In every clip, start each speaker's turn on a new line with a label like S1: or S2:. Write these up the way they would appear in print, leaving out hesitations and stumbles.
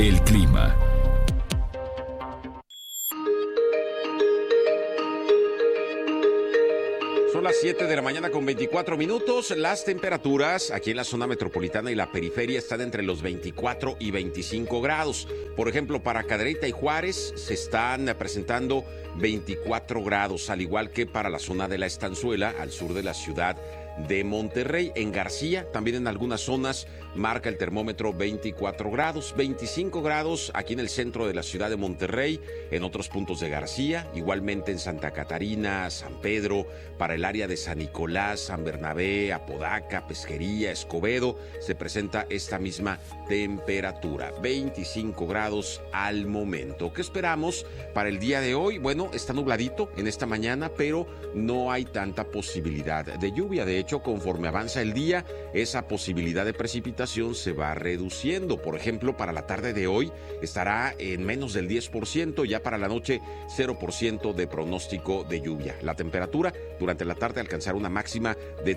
S1: El clima.
S2: Son las 7 de la mañana con 24 minutos. Las temperaturas aquí en la zona metropolitana y la periferia están entre los 24 y 25 grados. Por ejemplo, para Cadereyta y Juárez se están presentando 24 grados, al igual que para la zona de La Estanzuela, al sur de la ciudad de Monterrey. En García, también en algunas zonas, marca el termómetro 24 grados, 25 grados aquí en el centro de la ciudad de Monterrey, en otros puntos de García, igualmente en Santa Catarina, San Pedro, para el área de San Nicolás, San Bernabé, Apodaca, Pesquería, Escobedo, se presenta esta misma temperatura, 25 grados al momento. ¿Qué esperamos para el día de hoy? Bueno, está nubladito en esta mañana, pero no hay tanta posibilidad de lluvia. De hecho, conforme avanza el día, esa posibilidad de precipitación se va reduciendo. Por ejemplo, para la tarde de hoy estará en menos del 10%, ya para la noche 0% de pronóstico de lluvia. La temperatura durante la tarde alcanzará una máxima de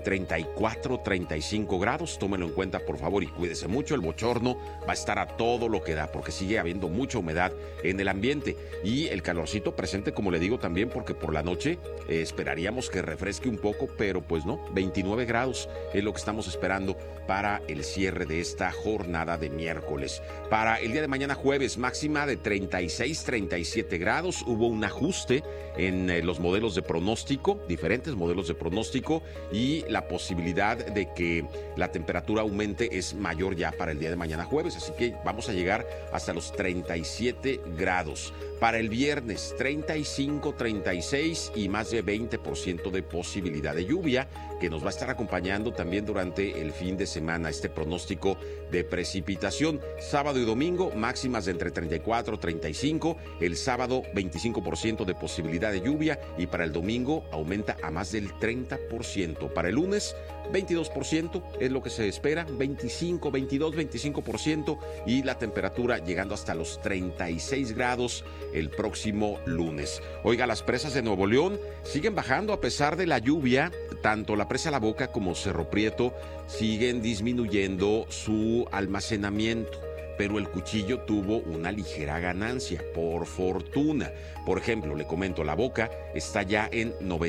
S2: 34-35 grados. Tómenlo en cuenta, por favor, y cuídese mucho. El bochorno va a estar a todo lo que da, porque sigue habiendo mucha humedad en el ambiente. Y el calorcito presente, como le digo, también porque por la noche esperaríamos que refresque un poco, pero pues no, 29 grados es lo que estamos esperando para el cierre de esta jornada de miércoles. Para el día de mañana jueves, máxima de 36-37 grados. Hubo un ajuste en los modelos de pronóstico, diferentes modelos de pronóstico, y la posibilidad de que la temperatura aumente es mayor ya para el día de mañana jueves, así que vamos a llegar hasta los 37 grados. Para el viernes, 35, 36 y más de 20% de posibilidad de lluvia, que nos va a estar acompañando también durante el fin de semana, este pronóstico de precipitación. Sábado y domingo, máximas de entre 34 y 35. El sábado, 25% de posibilidad de lluvia, y para el domingo aumenta a más del 30%. Para el lunes, 22% es lo que se espera, 25, 22, 25%, y la temperatura llegando hasta los 36 grados el próximo lunes. Oiga, las presas de Nuevo León siguen bajando a pesar de la lluvia. Tanto la presa La Boca como Cerro Prieto siguen disminuyendo su almacenamiento, pero el Cuchillo tuvo una ligera ganancia, por fortuna. Por ejemplo, le comento, La Boca está ya en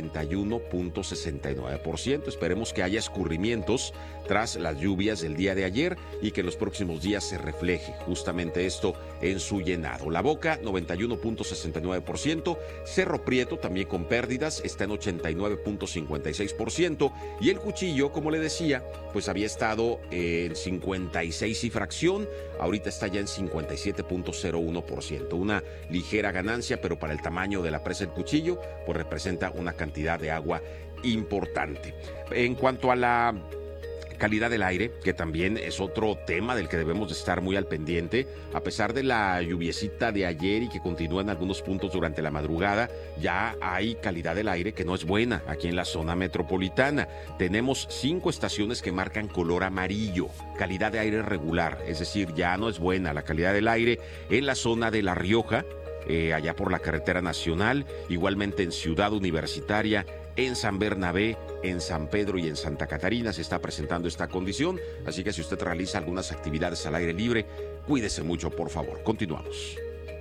S2: 91.69%. Esperemos que haya escurrimientos tras las lluvias del día de ayer y que en los próximos días se refleje justamente esto en su llenado. La Boca, 91.69%. Cerro Prieto, también con pérdidas, está en 89.56%. Y el Cuchillo, como le decía, pues había estado en 56 y fracción. Ahorita está ya en 57.01%. Una ligera ganancia, pero para el tamaño de la presa El Cuchillo, pues representa una cantidad de agua importante. En cuanto a la calidad del aire, que también es otro tema del que debemos de estar muy al pendiente, a pesar de la lluviecita de ayer y que continúa en algunos puntos durante la madrugada, ya hay calidad del aire que no es buena aquí en la zona metropolitana. Tenemos 5 estaciones que marcan color amarillo, calidad de aire regular, es decir, ya no es buena la calidad del aire en la zona de La Rioja, allá por la carretera nacional, igualmente en Ciudad Universitaria, en San Bernabé, en San Pedro y en Santa Catarina se está presentando esta condición, así que si usted realiza algunas actividades al aire libre, cuídese mucho, por favor. Continuamos.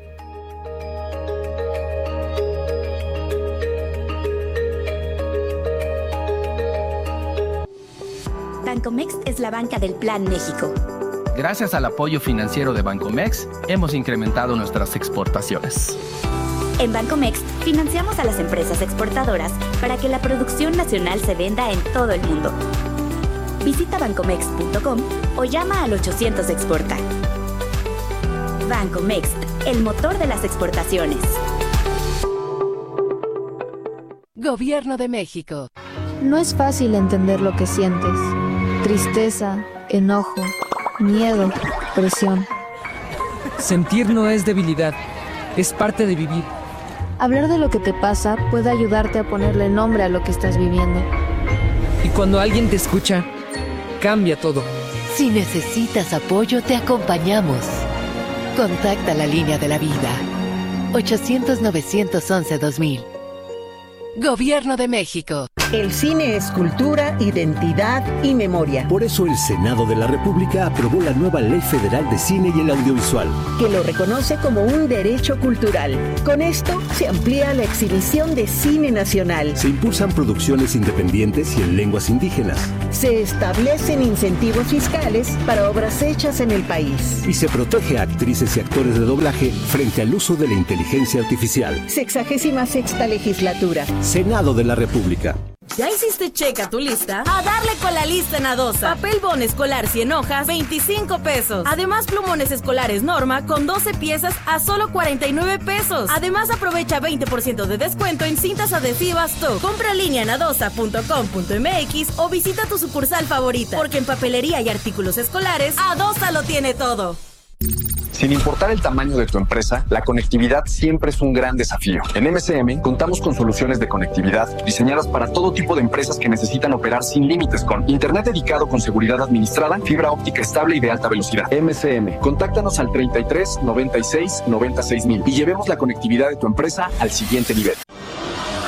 S3: Bancomext es la banca del Plan México.
S4: Gracias al apoyo financiero de Bancomext, hemos incrementado nuestras exportaciones.
S3: En Bancomext financiamos a las empresas exportadoras para que la producción nacional se venda en todo el mundo. Visita bancomext.com o llama al 800 Exporta. Bancomext, el motor de las exportaciones.
S5: Gobierno de México.
S6: No es fácil entender lo que sientes. Tristeza, enojo, miedo, presión.
S7: Sentir no es debilidad, es parte de vivir.
S6: Hablar de lo que te pasa puede ayudarte a ponerle nombre a lo que estás viviendo.
S7: Y cuando alguien te escucha, cambia todo.
S5: Si necesitas apoyo, te acompañamos. Contacta la línea de la vida. 800-911-2000. Gobierno de México.
S1: El cine es cultura, identidad y memoria.
S8: Por eso el Senado de la República aprobó la nueva Ley Federal de Cine y el Audiovisual,
S1: que lo reconoce como un derecho cultural. Con esto se amplía la exhibición de cine nacional.
S8: Se impulsan producciones independientes y en lenguas indígenas.
S1: Se establecen incentivos fiscales para obras hechas en el país.
S8: Y se protege a actrices y actores de doblaje frente al uso de la inteligencia artificial.
S1: 66ª legislatura.
S8: Senado de la República.
S9: ¿Ya hiciste check a tu lista? A darle con la lista en Adosa. Papel bond escolar 100 hojas, 25 pesos. Además, plumones escolares Norma con 12 piezas a solo 49 pesos. Además, aprovecha 20% de descuento en cintas adhesivas TOC. Compra en línea en adosa.com.mx o visita tu sucursal favorita. Porque en papelería y artículos escolares, Adosa lo tiene todo.
S10: Sin importar el tamaño de tu empresa, la conectividad siempre es un gran desafío. En MCM contamos con soluciones de conectividad diseñadas para todo tipo de empresas que necesitan operar sin límites con internet dedicado con seguridad administrada, fibra óptica estable y de alta velocidad. MCM, contáctanos al 33 96 96 mil y llevemos la conectividad de tu empresa al siguiente nivel.